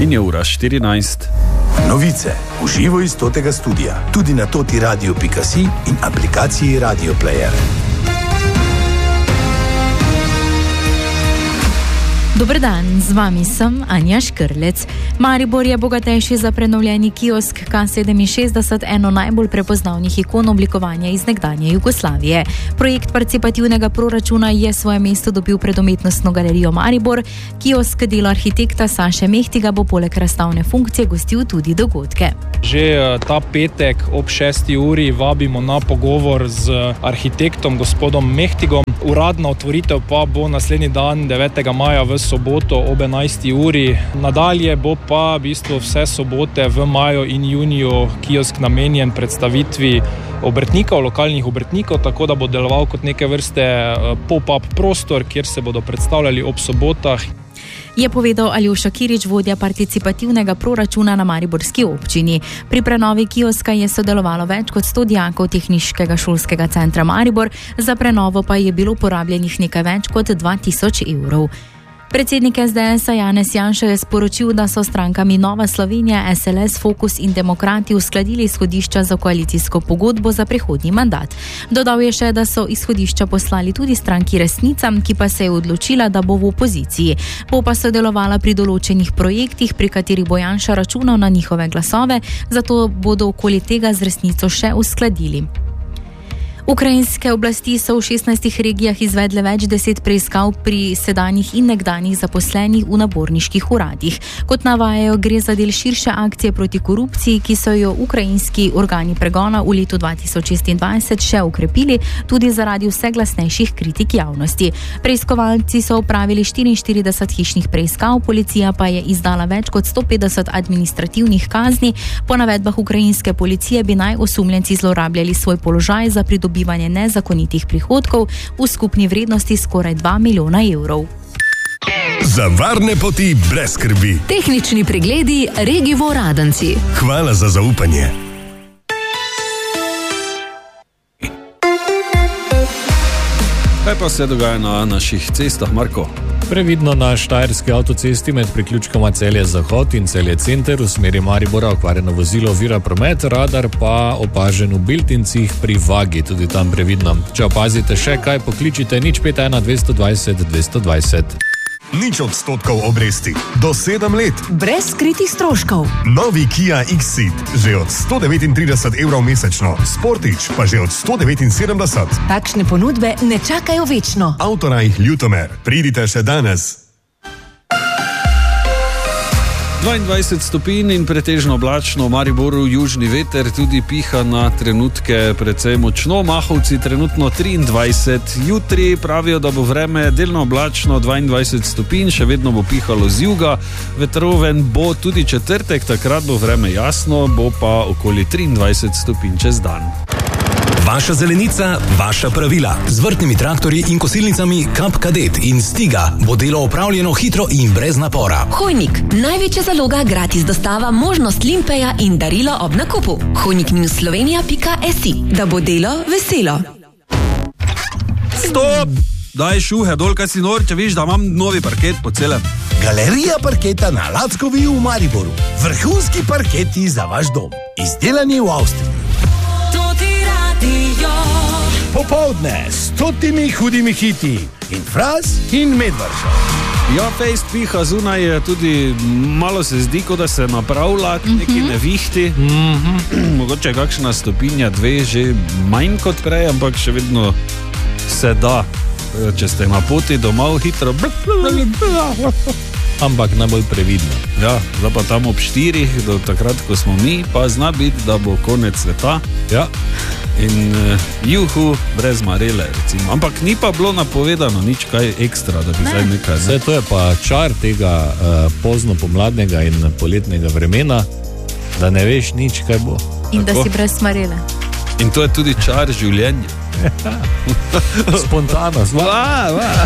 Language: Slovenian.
In je ura 14. Novice v živo iz totega studia, tudi na totiradio.si in aplikaciji Radio Player. Dober dan, z vami sem Anja Škrlec. Maribor je bogatejši za prenovljeni kiosk K67, eno najbolj prepoznavnih ikon oblikovanja iz nekdanje Jugoslavije. Projekt participativnega proračuna je svoje mesto dobil pred umetnostno galerijo Maribor. Kiosk delo arhitekta Saše Mehtiga bo poleg razstavne funkcije gostil tudi dogodke. Že ta petek ob 6. uri vabimo na pogovor z arhitektom gospodom Mehtigom. Uradna otvoritev pa bo naslednji dan 9. maja v soboto ob 11. uri. Nadalje bo pa v bistvu vse sobote v maju in juniju kiosk namenjen predstavitvi obrtnikov, lokalnih obrtnikov, tako da bo deloval kot neke vrste pop-up prostor, kjer se bodo predstavljali ob sobotah. Je povedal Aljoša Kirič, vodja participativnega proračuna na mariborski občini. Pri prenovi kioska je sodelovalo več kot 100 dijakov Tehniškega šolskega centra Maribor, za prenovo pa je bilo porabljenih nekaj več kot 2000 evrov. Predsednik SDS-a Janez Janša je sporočil, da so strankami Nova Slovenija, SLS, Fokus in Demokrati uskladili izhodišča za koalicijsko pogodbo za prihodnji mandat. Dodal je še, da so izhodišča poslali tudi stranki Resnica, ki pa se je odločila, da bo v opoziciji. Bo pa sodelovala pri določenih projektih, pri katerih bo Janša računal na njihove glasove, zato bodo okoli tega z Resnico še uskladili. Ukrajinske oblasti so v 16 regijah izvedle več 10 preiskav pri sedanjih in nekdanjih zaposlenih v naborniških uradih. Kot navajajo, gre za del širše akcije proti korupciji, ki so jo ukrajinski organi pregona v letu 2026 še ukrepili, tudi zaradi vse glasnejših kritik javnosti. Preiskovalci so opravili 44 hišnih preiskav, policija pa je izdala več kot 150 administrativnih kazni. Po navedbah ukrajinske policije bi naj osumljenci zlorabljali svoj položaj za pridobivanje nezakonitih prihodkov v skupni vrednosti skoraj 2 milijona evrov. Za varne poti brez skrbi. Tehnični pregledi Regivo Radenci. Hvala za zaupanje. Kaj pa se dogaja na naših cestah, Marko? Previdno na štajerski avtocesti med priključkoma Celje-Zahod in Celje-Center v smeri Maribora okvarjeno vozilo ovira promet, radar pa opažen v Beltincih pri Vagi, tudi tam previdno. Če opazite še kaj, pokličite 051 220 220. 0% obresti. Do 7 let. Brez skritih stroškov. Novi Kia X-Ceed. Že od 139 evrov mesečno. Sportič pa že od 179. Takšne ponudbe ne čakajo večno. Avtorajh Ljutomer. Pridite še danes. 22 stopinj in pretežno oblačno, v Mariboru južni veter tudi piha na trenutke precej močno, Mahovci trenutno 23, jutri pravijo, da bo vreme delno oblačno, 22 stopinj, še vedno bo pihalo z juga, vetroven bo tudi četrtek, takrat bo vreme jasno, bo pa okoli 23 stopinj čez dan. Vaša zelenica, vaša pravila. Z vrtnimi traktorji in kosilnicami Kap Kadet in Stiga bo delo opravljeno hitro in brez napora. Hojnik. Največja zaloga, gratis dostava, možnost limpeja in darilo ob nakupu. hojnik-slovenija.si. Da bo delo veselo. Stop! Daj šuhe dol, kaj si nor, če viš, da imam novi parket po celem. Galerija parketa na Lackovi v Mariboru. Vrhunski parketi za vaš dom. Izdelani v Avstriji. Popoldne s 100 hudimi hiti in Fras in Medvarša. Ja, fejst piha zunaj, tudi malo se zdi, kot da se napravlja, neki nevihti. Mogoče kakšna stopinja, 2 že manj kot prej, ampak še vedno se da, če ste na poti domov hitro. Ampak najbolj previdno. Ja, zdaj pa tam ob 4, do takrat, ko smo mi, pa zna biti, da bo konec sveta. Ja. In juhu, brez marele, recimo. Ampak ni pa bilo napovedano nič kaj ekstra, da bi zdaj nekaj. Vse to je pa čar tega pozno pomladnega in poletnega vremena, da ne veš nič, kaj bo. In tako? Da si brez marele. In to je tudi čar življenja. Spontano.